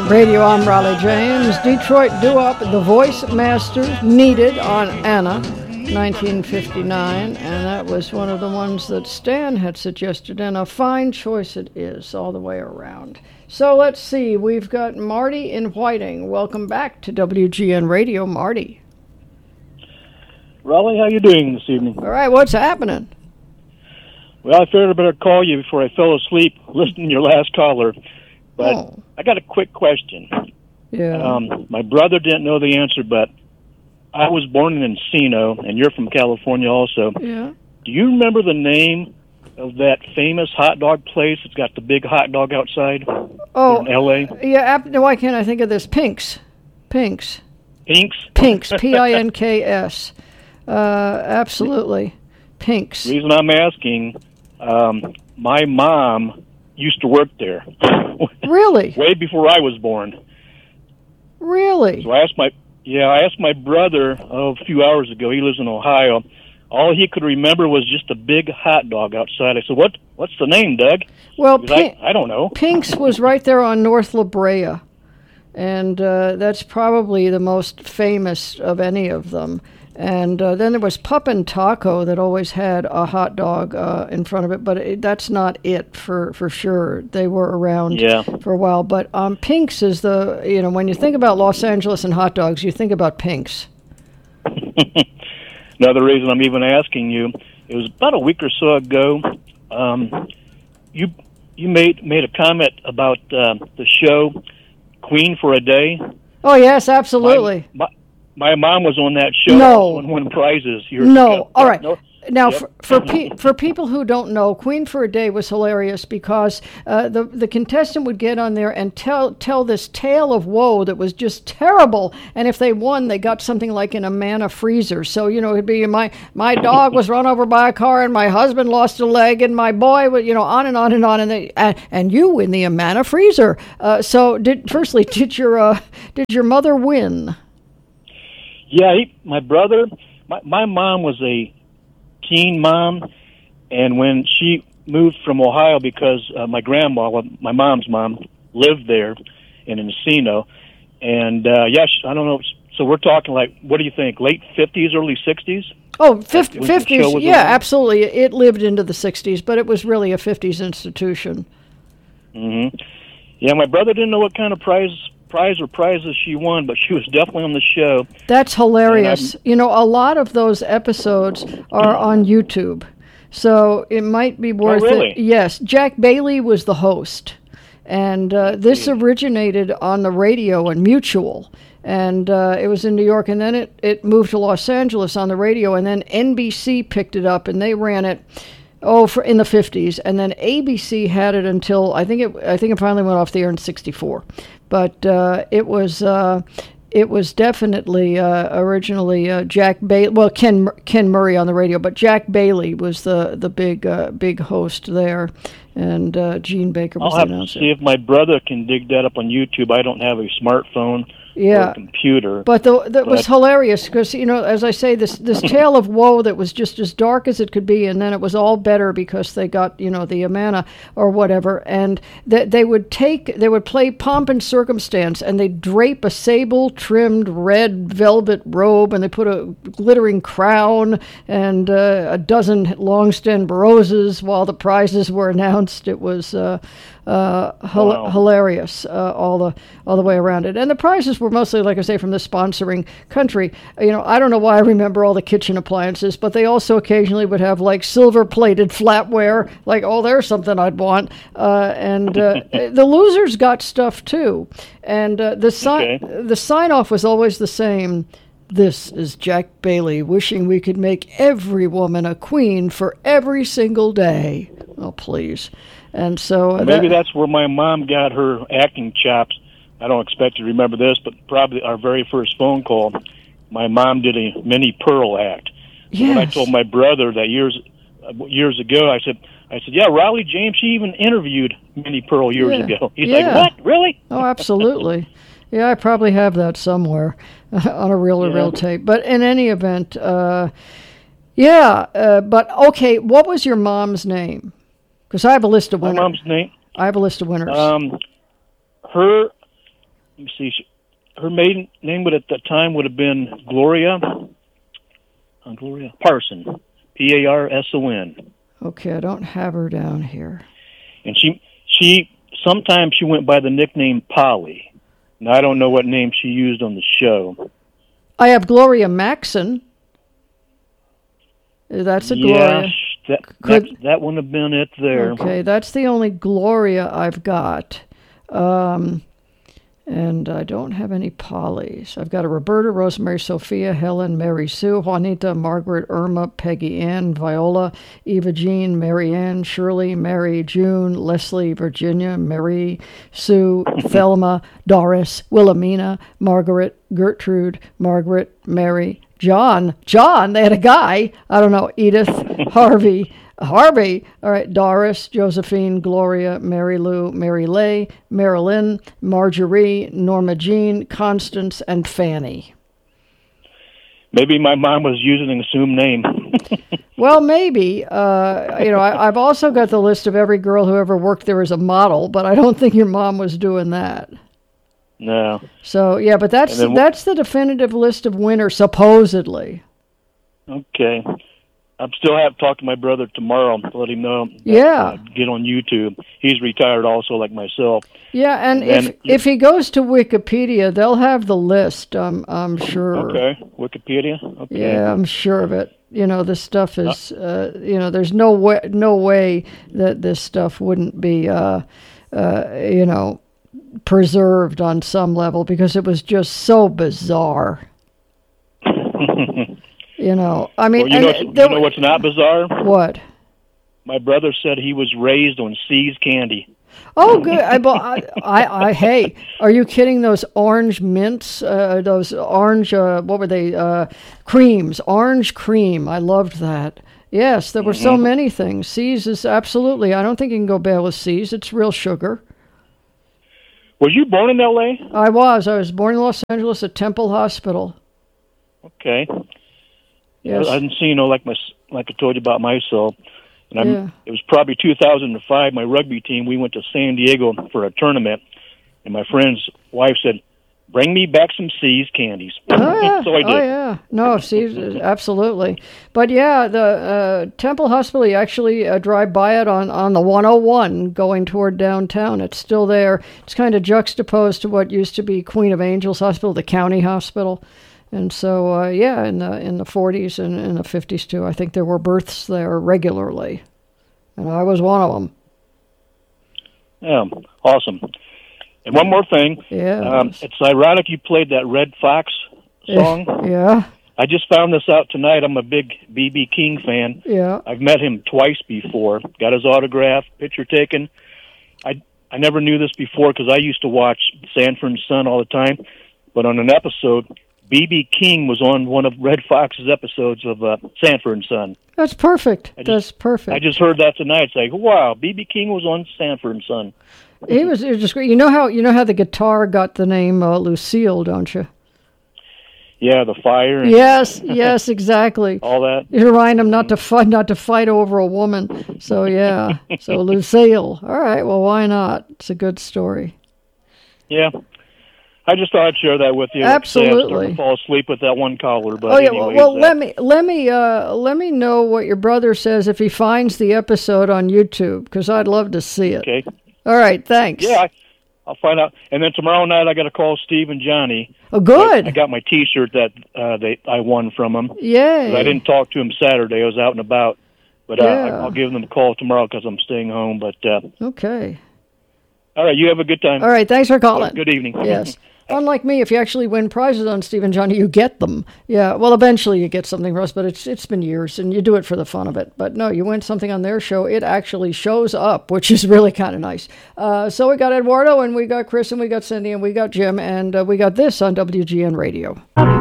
Radio, I'm Raleigh James. Detroit doo-wop, The Voice Masters, Needed on Anna, 1959, and that was one of the ones that Stan had suggested, and a fine choice it is all the way around. So let's see, we've got Marty in Whiting. Welcome back to WGN Radio, Marty. Raleigh, how you doing this evening? All right, what's happening? Well, I figured I better call you before I fell asleep listening to your last caller. But I got a quick question. Yeah. My brother didn't know the answer, but I was born in Encino, and you're from California also. Yeah. Do you remember the name of that famous hot dog place? It's got the big hot dog outside in L.A.? Yeah, why can't I think of this? Pink's. Pinks, Pinks. Absolutely. Pink's. The reason I'm asking, my mom used to work there. Really? Way before I was born. Really? So I asked my brother a few hours ago. He lives in Ohio. All he could remember was just a big hot dog outside. I said, "What's the name, Doug?" Well, I don't know. Pink's was right there on North La Brea, and that's probably the most famous of any of them. And then there was Pup and Taco that always had a hot dog in front of it, but that's not it for sure. They were around for a while. But Pink's is when you think about Los Angeles and hot dogs, you think about Pink's. Another reason I'm even asking you, it was about a week or so ago, you made a comment about the show Queen for a Day. Oh, yes, absolutely. My mom was on that show. No. And won prizes years ago. All right. No. Now, for people who don't know, Queen for a Day was hilarious because the contestant would get on there and tell this tale of woe that was just terrible. And if they won, they got something like an Amana freezer. So it'd be my dog was run over by a car, and my husband lost a leg, and my boy was on and on and on, and you win the Amana freezer. So did your mother win? Yeah, my brother, my mom was a teen mom, and when she moved from Ohio because my grandma, my mom's mom, lived there in Encino, and I don't know, so we're talking like, what do you think, late 50s, early 60s? Oh, 50s, yeah, absolutely. It lived into the 60s, but it was really a 50s institution. Mm-hmm. Yeah, my brother didn't know what kind of prize or prizes she won, but she was definitely on the show. That's hilarious. A lot of those episodes are on YouTube, so it might be worth it. Yes, Jack Bailey was the host, and this originated on the radio in Mutual, and it was in New York, and then it moved to Los Angeles on the radio, and then NBC picked it up, and they ran it in the 50s, and then ABC had it until I think it finally went off the air in 64. But it was definitely originally Jack Bailey. Well, Ken Murray on the radio, but Jack Bailey was the big host there, and Gene Baker was the announcer. I'll have to see if my brother can dig that up on YouTube. I don't have a smartphone. Or a computer. But that was hilarious because, as I say, this tale of woe that was just as dark as it could be, and then it was all better because they got, the Amana or whatever, and they would play Pomp and Circumstance, and they'd drape a sable-trimmed red velvet robe, and they put a glittering crown and a dozen long-stemmed roses while the prizes were announced. It was hilarious all the way around it, and the prizes were mostly, like I say, from the sponsoring country. I don't know why I remember all the kitchen appliances, but they also occasionally would have like silver-plated flatware. Like, there's something I'd want. And the losers got stuff too. And the sign-off was always the same. This is Jack Bailey wishing we could make every woman a queen for every single day. Oh, please. And so maybe that's where my mom got her acting chops. I don't expect you to remember this, but probably our very first phone call, my mom did a Minnie Pearl act. Yes. When I told my brother that years ago, I said, yeah, Raleigh James, she even interviewed Minnie Pearl years ago. He's like, what? Really? Oh, absolutely. Yeah, I probably have that somewhere on a reel-to-reel tape. But in any event, but okay, what was your mom's name? Because I have a list of winners. My mom's name? I have a list of winners. let me see. Her maiden name would at the time would have been Gloria Parson, Parson. Okay, I don't have her down here. And she sometimes she went by the nickname Polly. Now I don't know what name she used on the show. I have Gloria Maxon. That's a Gloria. Yeah, that wouldn't have been it there. Okay, that's the only Gloria I've got. And I don't have any Pollys. I've got a Roberta, Rosemary, Sophia, Helen, Mary Sue, Juanita, Margaret, Irma, Peggy Ann, Viola, Eva Jean, Mary Ann, Shirley, Mary, June, Leslie, Virginia, Mary Sue, Thelma, Doris, Wilhelmina, Margaret, Gertrude, Margaret, Mary, John, they had a guy, I don't know, Edith, Harvey, all right, Doris, Josephine, Gloria, Mary Lou, Mary Lay, Marilyn, Marjorie, Norma Jean, Constance, and Fanny. Maybe my mom was using an assumed name. Well, maybe. I've also got the list of every girl who ever worked there as a model, but I don't think your mom was doing that. No. So, yeah, but that's the definitive list of winners, supposedly. Okay. I still have to talk to my brother tomorrow to let him know. Get on YouTube. He's retired also, like myself. Yeah, and if he goes to Wikipedia, they'll have the list. I'm sure. Okay, Wikipedia. Okay. Yeah, I'm sure of it. This stuff is. There's no way that this stuff wouldn't be. Preserved on some level because it was just so bizarre. I mean, you know what's not bizarre? What? My brother said he was raised on See's candy. Oh, good. Hey, are you kidding? Those orange mints, those orange, what were they? Creams, orange cream. I loved that. Yes, there were so many things. See's is absolutely. I don't think you can go bad with See's. It's real sugar. Was you born in L.A.? I was born in Los Angeles at Temple Hospital. Okay. Yes. I didn't see, like I told you about myself. And it was probably 2005, my rugby team, we went to San Diego for a tournament, and my friend's wife said, bring me back some See's candies. Oh, yeah. So I did. Oh, yeah. No, See's, absolutely. But, yeah, the Temple Hospital, you actually drive by it on the 101 going toward downtown. It's still there. It's kind of juxtaposed to what used to be Queen of Angels Hospital, the county hospital. And so, in the 40s and in the 50s, too, I think there were births there regularly. And I was one of them. Yeah, awesome. And one more thing. Yeah. It's ironic you played that Red Fox song. Yeah. I just found this out tonight. I'm a big B.B. King fan. Yeah. I've met him twice before. Got his autograph, picture taken. I never knew this before because I used to watch Sanford and Son all the time. But on an episode, B.B. King was on one of Red Fox's episodes of Sanford and Son. That's perfect. That's perfect. I just heard that tonight. It's like, wow, B.B. King was on Sanford and Son. It was just great. You know how the guitar got the name Lucille, don't you? Yeah, the fire. And yes, exactly. All that. You remind him not to fight over a woman. So yeah, so Lucille. All right, well, why not? It's a good story. Yeah. I just thought I'd share that with you. Absolutely. I'm starting to fall asleep with that one caller. But anyways, let me know what your brother says if he finds the episode on YouTube, because I'd love to see it. Okay. All right. Thanks. Yeah, I'll find out. And then tomorrow night I got to call Steve and Johnny. Oh, good. I got my T-shirt that I won from them. Yay. I didn't talk to him Saturday. I was out and about. But I'll give them a call tomorrow because I'm staying home. But okay. All right. You have a good time. All right. Thanks for calling. Good evening. Yes. Unlike me, if you actually win prizes on Steve and Johnny, you get them. Yeah, well, eventually you get something for us, but it's been years, and you do it for the fun of it. But no, you win something on their show, it actually shows up, which is really kind of nice. So we got Eduardo, and we got Chris, and we got Cindy, and we got Jim, and we got this on WGN Radio.